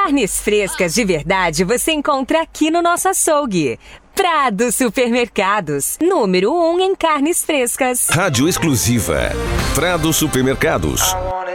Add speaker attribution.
Speaker 1: Carnes frescas de verdade você encontra aqui no nosso açougue. Prado Supermercados, número 1 em carnes frescas.
Speaker 2: Rádio exclusiva. Prado Supermercados.